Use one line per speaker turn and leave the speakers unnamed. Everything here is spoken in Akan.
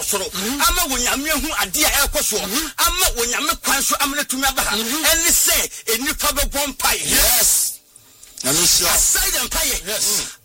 soro ama wonyame hu ade a ekoso ama wonyame kwan so amene tumi aba ene se enipa be bompai yes na no sure aside empire yes